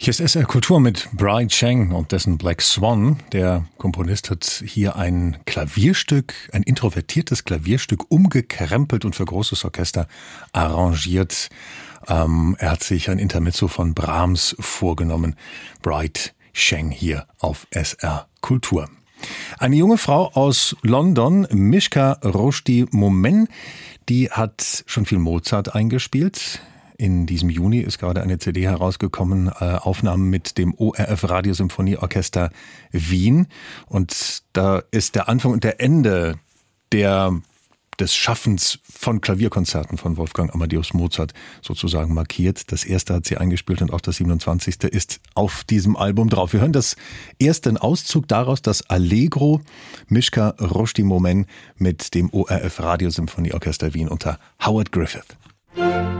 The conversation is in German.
Hier ist SR Kultur mit Brian Cheng und dessen Black Swan. Der Komponist hat hier ein Klavierstück, ein introvertiertes Klavierstück umgekrempelt und für großes Orchester arrangiert. Er hat sich ein Intermezzo von Brahms vorgenommen. Brian Cheng hier auf SR Kultur. Eine junge Frau aus London, Mishka Roshdi-Momen, die hat schon viel Mozart eingespielt. In diesem Juni ist gerade eine CD herausgekommen, Aufnahmen mit dem ORF Radiosymphonieorchester Wien. Und da ist der Anfang und der Ende des Schaffens von Klavierkonzerten von Wolfgang Amadeus Mozart sozusagen markiert. Das erste hat sie eingespielt und auch das 27. ist auf diesem Album drauf. Wir hören das ersten Auszug daraus, das Allegro, Mishka Roshdi-Momen mit dem ORF Radiosymphonieorchester Wien unter Howard Griffith.